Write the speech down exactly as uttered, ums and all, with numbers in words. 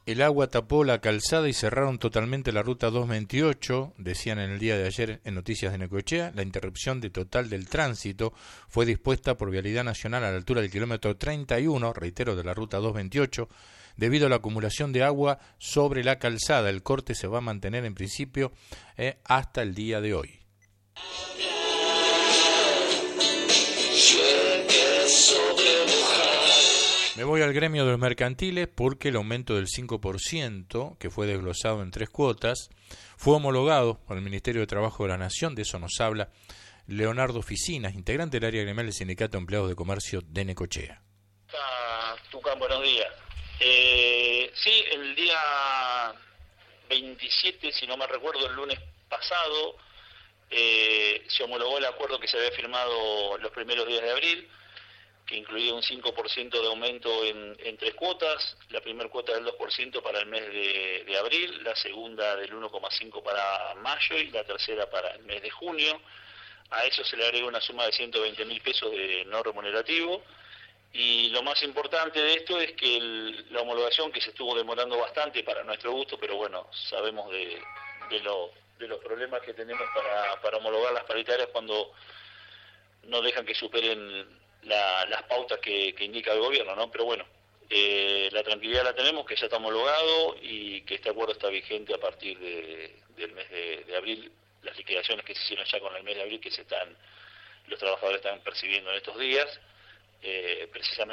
El agua tapó la calzada y cerraron totalmente la ruta doscientos veintiocho, decían en el día de ayer en Noticias de Necochea. La interrupción de total del tránsito fue dispuesta por Vialidad Nacional a la altura del kilómetro treinta y uno, reitero, de la ruta doscientos veintiocho, debido a la acumulación de agua sobre la calzada. El corte se va a mantener en principio eh, hasta el día de hoy. Me voy al gremio de los mercantiles porque el aumento del cinco por ciento, que fue desglosado en tres cuotas, fue homologado por el Ministerio de Trabajo de la Nación. De eso nos habla Leonardo Oficinas, integrante del área gremial del Sindicato de Empleados de Comercio de Necochea. Ah, Tucán, buenos días. Eh, sí, el día veintisiete, si no me recuerdo, el lunes pasado, eh, se homologó el acuerdo que se había firmado los primeros días de abril, que incluía un cinco por ciento de aumento en, en tres cuotas, la primera cuota del dos por ciento para el mes de, de abril, la segunda del uno coma cinco por ciento para mayo y la tercera para el mes de junio. A eso se le agrega una suma de ciento veinte mil pesos de no remunerativo. Y lo más importante de esto es que el, la homologación, que se estuvo demorando bastante para nuestro gusto, pero bueno, sabemos de, de, lo, de los problemas que tenemos para, para homologar las paritarias cuando no dejan que superen La, las pautas que, que indica el gobierno, ¿no? Pero bueno, eh, la tranquilidad la tenemos, que ya está homologado y que este acuerdo está vigente a partir de, del mes de, de abril. Las liquidaciones que se hicieron ya con el mes de abril, que se están los trabajadores están percibiendo en estos días, eh, precisamente